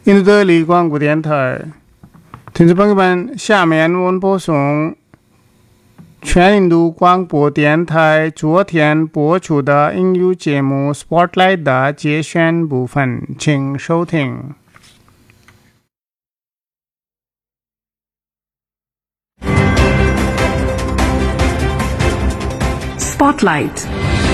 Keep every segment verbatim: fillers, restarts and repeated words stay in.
印度德里广播电台，听众朋友们，下面我们播送全印度广播电台昨天播出的英语节目 Spotlight 的节选部分，请收听。 Spotlight.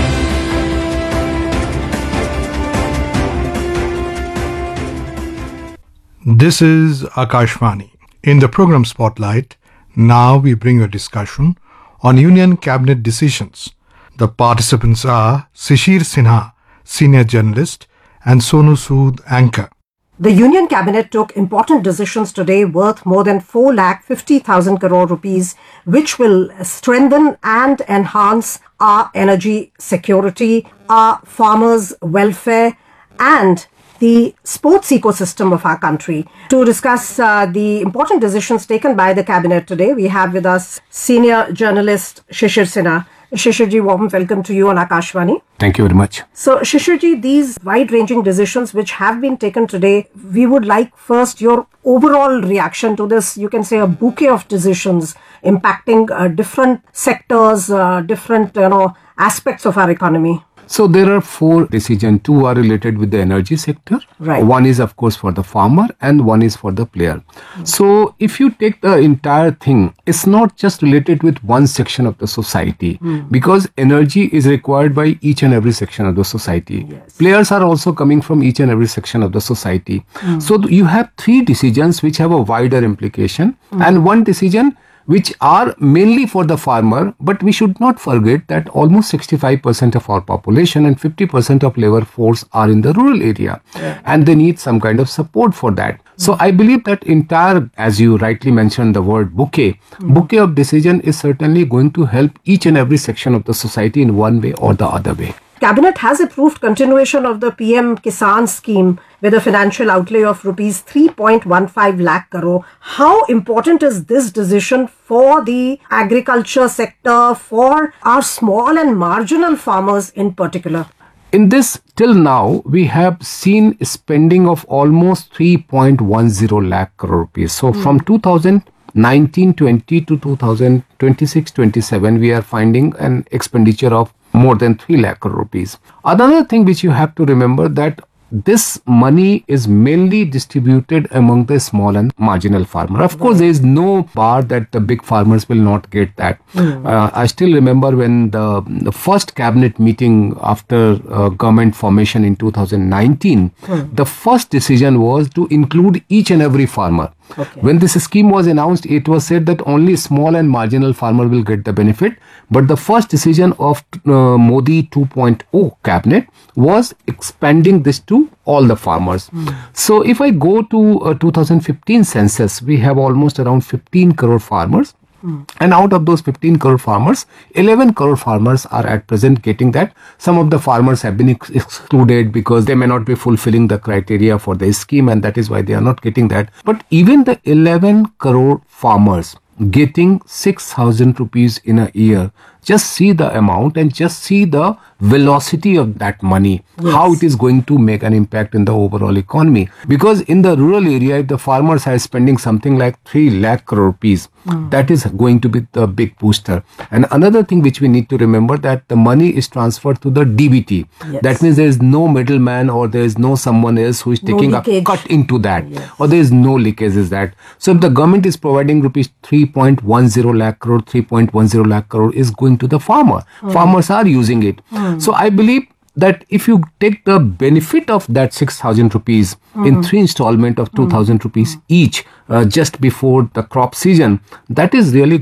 This is Akashvani. In the program Spotlight, now we bring you a discussion on Union Cabinet decisions. The participants are Shishir Sinha, senior journalist, and Sonu Sood, anchor. The Union Cabinet took important decisions today worth more than four lakh fifty thousand crore rupees, which will strengthen and enhance our energy security, our farmers' welfare, and the sports ecosystem of our country. To discuss uh, the important decisions taken by the Cabinet today, we have with us senior journalist Shishir Sinha. Shishirji, warm welcome to you on Akashvani. Thank you very much. So, Shishirji, these wide-ranging decisions which have been taken today, we would like first your overall reaction to this, you can say a bouquet of decisions impacting uh, different sectors, uh, different you know aspects of our economy. So there are four decisions. Two are related with the energy sector. Right. One is, of course, for the farmer and one is for the player. Mm-hmm. So if you take the entire thing, it's not just related with one section of the society mm-hmm. because energy is required by each and every section of the society. Yes. Players are also coming from each and every section of the society. Mm-hmm. So you have three decisions which have a wider implication mm-hmm. and one decision which are mainly for the farmer, but we should not forget that almost sixty-five percent of our population and fifty percent of labor force are in the rural area yeah. and they need some kind of support for that. Mm-hmm. So I believe that entire, as you rightly mentioned the word bouquet, mm-hmm. bouquet of decision is certainly going to help each and every section of the society in one way or the other way. Cabinet has approved continuation of the P M Kisan scheme with a financial outlay of rupees three point one five lakh crore. How important is this decision for the agriculture sector, for our small and marginal farmers in particular? In this, till now, we have seen spending of almost three point one zero lakh crore rupees. So mm. from two thousand nineteen twenty to two thousand twenty-six twenty-seven, we are finding an expenditure of more than three lakh crore rupees. Another thing which you have to remember that this money is mainly distributed among the small and marginal farmer. Of course, there is no bar that the big farmers will not get that. Mm. Uh, I still remember when the, the first cabinet meeting after uh, government formation in two thousand nineteen, mm. the first decision was to include each and every farmer. Okay. When this scheme was announced, it was said that only small and marginal farmer will get the benefit. But the first decision of uh, Modi two point oh cabinet was expanding this to all the farmers. Mm. So if I go to uh, two thousand fifteen census, we have almost around fifteen crore farmers. Mm. And out of those fifteen crore farmers, eleven crore farmers are at present getting that. Some of the farmers have been ex- excluded because they may not be fulfilling the criteria for the scheme and that is why they are not getting that. But even the eleven crore farmers getting six thousand rupees in a year, just see the amount and just see the velocity of that money, yes. how it is going to make an impact in the overall economy. Because in the rural area, if the farmers are spending something like three lakh crore rupees, mm. that is going to be the big booster. And another thing which we need to remember that the money is transferred to the D B T. Yes. That means there is no middleman or there is no someone else who is no taking leakage. a cut into that yes. or there is no leakage is that. So if the government is providing rupees three point one zero lakh crore, three point one zero lakh crore is going to the farmer. Mm. Farmers are using it. Mm. So I believe that if you take the benefit of that six thousand rupees mm. in three installment of two thousand mm. rupees each uh, just before the crop season, that is really